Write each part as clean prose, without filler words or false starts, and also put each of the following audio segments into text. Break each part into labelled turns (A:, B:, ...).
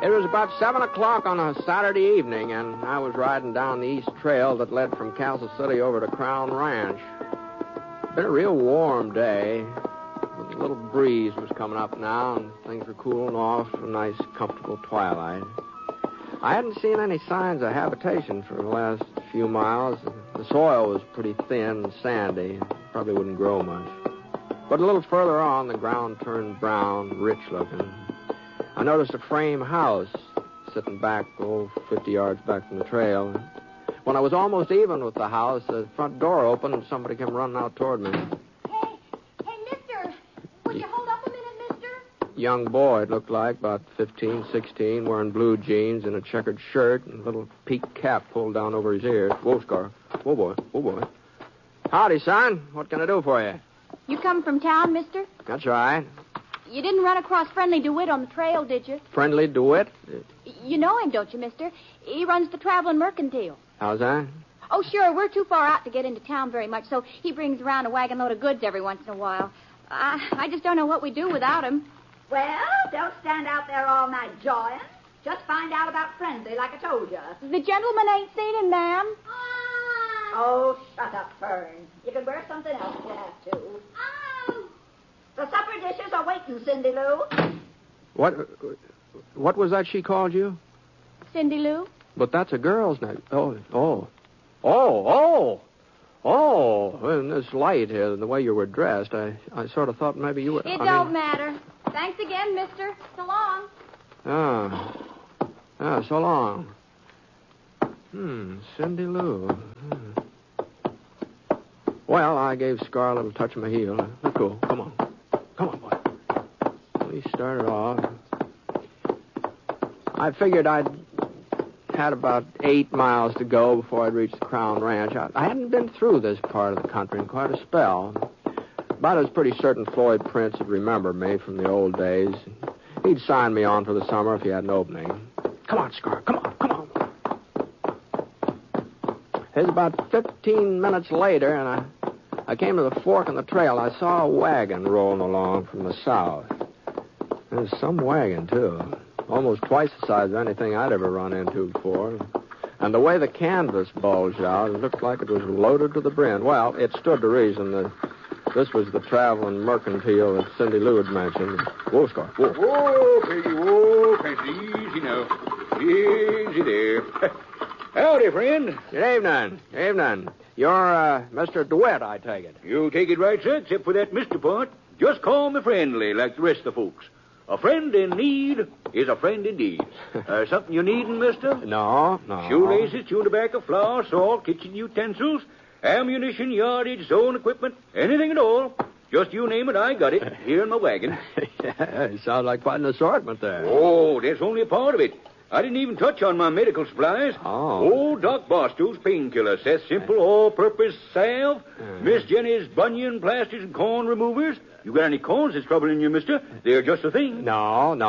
A: It was about 7 o'clock on a Saturday evening, and I was riding down the east trail that led from Castle City over to Crown Ranch. It's been a real warm day. A little breeze was coming up now, and things were cooling off. A nice, comfortable twilight. I hadn't seen any signs of habitation for the last few miles. The soil was pretty thin and sandy. Probably wouldn't grow much. But a little further on, the ground turned brown, rich-looking. I noticed a frame house sitting back, 50 yards back from the trail. When I was almost even with the house, the front door opened and somebody came running out toward me.
B: Hey, mister! Would you hold up a minute, mister?
A: Young boy, it looked like, about 15, 16, wearing blue jeans and a checkered shirt and a little peaked cap pulled down over his ears. Whoa, Scar. Whoa, boy. Whoa, boy. Howdy, son. What can I do for you?
B: You come from town, mister?
A: That's right.
B: You didn't run across Friendly DeWitt on the trail, did you?
A: Friendly DeWitt?
B: You know him, don't you, mister? He runs the Traveling Mercantile.
A: How's that?
B: Oh, sure. We're too far out to get into town very much, so he brings around a wagon load of goods every once in a while. I just don't know what we'd do without him.
C: Well, don't stand out there all night jawing. Just find out about Friendly, like I told you.
B: The gentleman ain't seen him, ma'am.
C: Oh, shut up, Fern. You can wear something else if you have to. Oh! The supper dishes are waiting, Cindy Lou.
A: What was that she called you?
B: Cindy Lou?
A: But that's a girl's name. Oh, in this light here, and the way you were dressed, I sort of thought maybe you were...
B: It don't matter. Thanks again, mister. So long.
A: So long. Cindy Lou. Well, I gave Scar a little touch of my heel. Let go. Come on. Come on, boy. We started off. I figured I'd had about 8 miles to go before I'd reach the Crown Ranch. I hadn't been through this part of the country in quite a spell. But I was pretty certain Floyd Prince would remember me from the old days. He'd sign me on for the summer if he had an opening. Come on, Scar. Come on. It was about 15 minutes later, and I came to the fork in the trail. I saw a wagon rolling along from the south. It was some wagon, too. Almost twice the size of anything I'd ever run into before. And the way the canvas bulged out, it looked like it was loaded to the brim. Well, it stood to reason that this was the Traveling Mercantile that Cindy Lou had mentioned. Whoa, Scar. Whoa.
D: Whoa, Peggy. Whoa, Peggy. Easy now. Easy there. Howdy, friend.
A: Good evening. You're, Mr. DeWitt, I take it.
D: You take it right, sir, except for that Mr. part. Just call me Friendly, like the rest of the folks. A friend in need is a friend indeed. Something you needin', mister?
A: No.
D: Shoelaces, chewing tobacco, flour, salt, kitchen utensils, ammunition, yardage, sewing equipment, anything at all. Just you name it, I got it, here in my wagon.
A: Yeah, it sounds like quite an assortment there.
D: Oh, that's only a part of it. I didn't even touch on my medical supplies.
A: Oh.
D: Old Doc Barstow's painkiller, Seth's simple all-purpose salve, Miss Jenny's bunion plasters and corn removers. You got any corns that's troubling you, mister? They're just a thing.
A: No,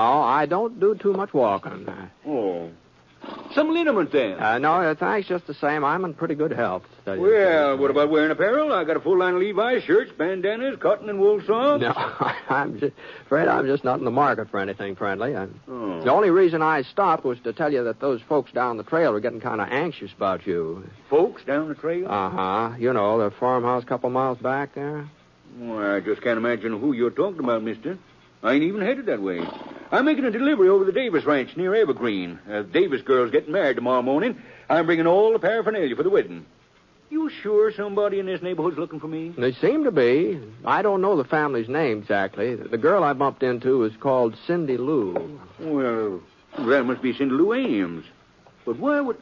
A: I don't do too much walking.
D: Oh. Some liniment, then?
A: No, thanks, just the same. I'm in pretty good health.
D: Well, what about wearing apparel? I got a full line of Levi's shirts, bandanas, cotton and wool socks.
A: No, I'm just not in the market for anything friendly. The only reason I stopped was to tell you that those folks down the trail were getting kind of anxious about you.
D: Folks down the trail?
A: Uh-huh. You know, the farmhouse a couple miles back there.
D: Well, I just can't imagine who you're talking about, mister. I ain't even headed that way. I'm making a delivery over the Davis Ranch near Evergreen. Davis girl's getting married tomorrow morning. I'm bringing all the paraphernalia for the wedding. You sure somebody in this neighborhood's looking for me?
A: They seem to be. I don't know the family's name exactly. The girl I bumped into is called Cindy Lou.
D: Well, that must be Cindy Lou Ames. But why would...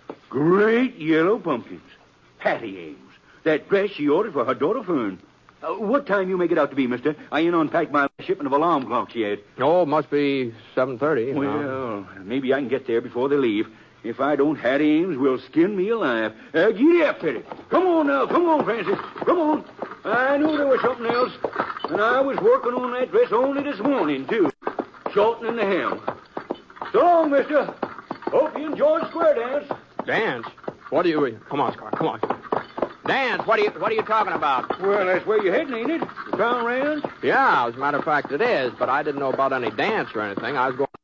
D: Great yellow pumpkins. Patty Ames. That dress she ordered for her daughter Fern. What time you make it out to be, mister? I ain't unpacked my shipment of alarm clocks yet.
A: Oh, it must be 7:30.
D: Well, maybe I can get there before they leave. If I don't, Hattie Ames will skin me alive. Giddy up, Petty. Come on now. Come on, Francis. Come on. I knew there was something else. And I was working on that dress only this morning, too. Shortening the hem. So long, mister. Hope you enjoyed square dance.
A: Dance? What do you... Come on, Scar. Come on. Dance? What are you talking about?
D: Well, that's where you're heading, ain't it? The Crown Ranch?
A: Yeah, as a matter of fact, it is. But I didn't know about any dance or anything. I was going to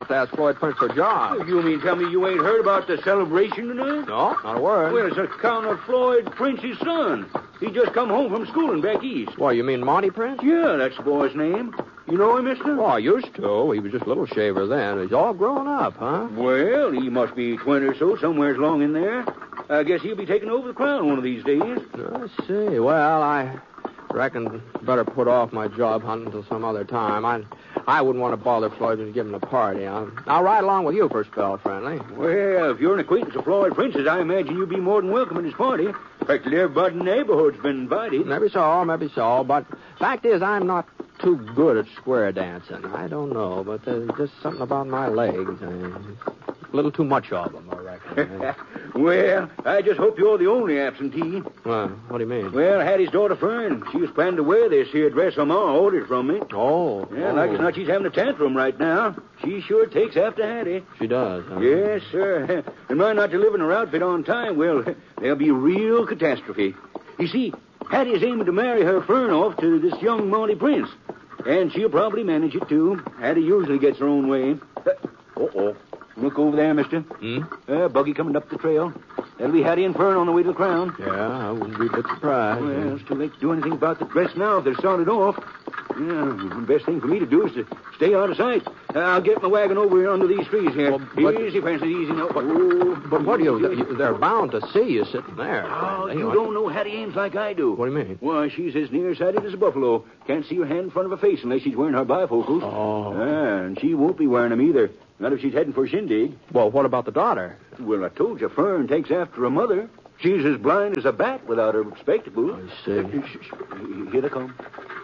A: to ask Floyd Prince for a job.
D: You mean tell me you ain't heard about the celebration tonight?
A: No, not a word.
D: Well, it's account of Floyd Prince's son. He just come home from school and back east.
A: Well, you mean Monty Prince?
D: Yeah, that's the boy's name. You know him, mister?
A: Oh, I used to. He was just a little shaver then. He's all grown up, huh?
D: Well, he must be 20 or so, somewhere along in there. I guess he'll be taking over the crown one of these days.
A: I see. Well, I reckon better put off my job hunting until some other time. I wouldn't want to bother Floyd and give him a party. I'll ride along with you for a spell, friendly.
D: Well, if you're an acquaintance of Floyd Prince's, I imagine you'll be more than welcome at his party. Practically everybody in the neighborhood's been invited.
A: Maybe so. But fact is, I'm not too good at square dancing. I don't know, but there's just something about my legs. A little too much of them, I reckon.
D: Well, I just hope you're the only absentee.
A: Well, what do you mean?
D: Well, Hattie's daughter Fern, she was planning to wear this here dress her ma ordered from me.
A: Oh.
D: Yeah, like as not, she's having a tantrum right now. She sure takes after Hattie.
A: She does, huh?
D: Yes, sir. And mind not delivering her outfit on time, well, there'll be real catastrophe. You see, Hattie's aiming to marry her Fern off to this young Monty Prince. And she'll probably manage it, too. Hattie usually gets her own way. Uh-oh. Look over there, mister. Buggy coming up the trail. That'll be Hattie and Fern on the way to the crown.
A: Yeah, I wouldn't be a bit surprised.
D: Well, it's too late to do anything about the dress now if they're started off. Yeah, the best thing for me to do is to stay out of sight. I'll get my wagon over here under these trees here.
A: Well,
D: easy, Francis, easy now.
A: But what do you... They're bound to see you sitting there.
D: Oh, you don't know Hattie Ames like I do.
A: What do you mean?
D: Why, she's as nearsighted as a buffalo. Can't see her hand in front of her face unless she's wearing her bifocals.
A: Oh.
D: And she won't be wearing them either. Not if she's heading for a shindig.
A: Well, what about the daughter?
D: Well, I told you, Fern takes after her mother. She's as blind as a bat without her spectacles.
A: I see.
D: Here they come.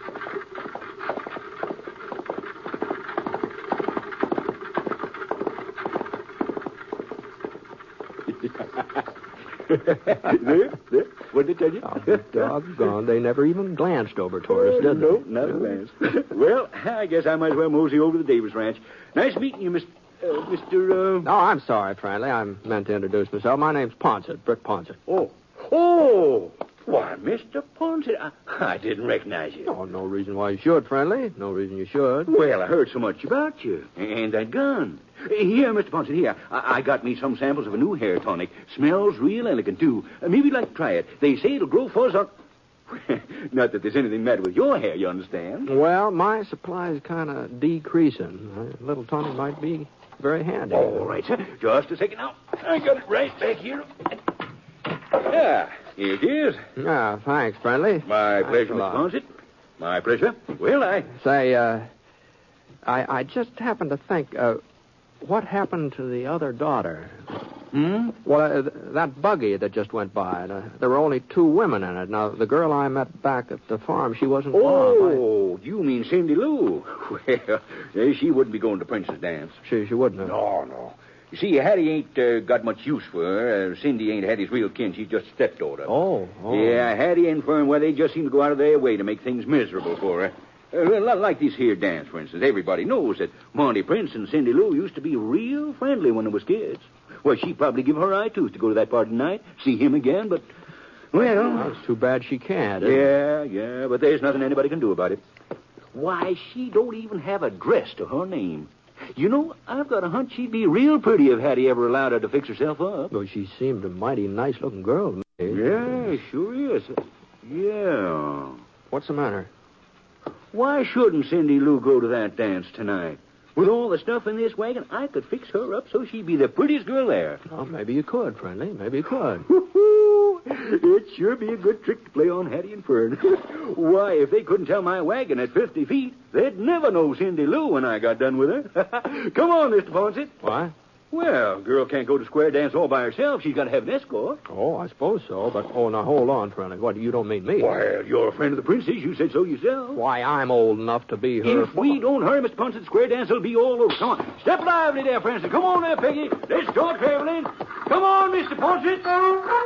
D: There. What did they tell you?
A: Oh, doggone. They never even glanced over toward us, did they?
D: No, not a glance. Well, I guess I might as well mosey over to the Davis Ranch. Nice meeting you, Mr.
A: Oh, I'm sorry, friendly. I meant to introduce myself. My name's Ponset, Britt Ponset.
D: Oh. Why, Mr. Ponset, I didn't recognize you.
A: Oh, no reason why you should, friendly. No reason you should.
D: Well, I heard so much about you. And that gun. Here, Mr. Ponset, here. I got me some samples of a new hair tonic. Smells real elegant, too. Maybe you'd like to try it. They say it'll grow fuzz on... Not that there's anything matter with your hair, you understand?
A: Well, my supply's kind of decreasing. A little tonic might be very handy.
D: All right, sir. Just a second now. I got it right back here. Yeah, here it is.
A: Ah, thanks, friendly.
D: My pleasure, Mr. Ponset. My pleasure. Well,
A: Say, I just happened to think, what happened to the other daughter? Well, that buggy that just went by, there were only 2 women in it. Now, the girl I met back at the farm, she wasn't one.
D: Oh, you mean Cindy Lou? Well, she wouldn't be going to Prince's dance.
A: She wouldn't have.
D: No. You see, Hattie ain't got much use for her. Cindy ain't Hattie's real kin. She's just a stepdaughter.
A: Oh.
D: Yeah, Hattie and Fern, well, they just seem to go out of their way to make things miserable for her. Like this here dance, for instance. Everybody knows that Monty Prince and Cindy Lou used to be real friendly when they was kids. Well, she'd probably give her eye tooth to go to that party tonight, see him again, but, well...
A: It's too bad she can't.
D: Yeah, but there's nothing anybody can do about it. Why, she don't even have a dress to her name. You know, I've got a hunch she'd be real pretty if Hattie ever allowed her to fix herself up.
A: Well, she seemed a mighty nice-looking girl to me.
D: Yeah, sure is. Yeah.
A: What's the matter?
D: Why shouldn't Cindy Lou go to that dance tonight? With all the stuff in this wagon, I could fix her up so she'd be the prettiest girl there.
A: Well, maybe you could, friendly. Maybe you could.
D: It'd sure be a good trick to play on Hattie and Fern. Why, if they couldn't tell my wagon at 50 feet, they'd never know Cindy Lou when I got done with her. Come on, Mr. Ponset.
A: Why?
D: Well, a girl can't go to square dance all by herself. She's got to have an escort.
A: Oh, I suppose so. But, now, hold on, friendly. What, you don't mean me?
D: Well, you're a friend of the princess. You said so yourself.
A: Why, I'm old enough to be her...
D: If we don't hurry, Mr. Ponset, the square dance will be all over. Come on. Step lively there, Francis. Come on there, Peggy. Let's start traveling. Come on, Mr. Ponset.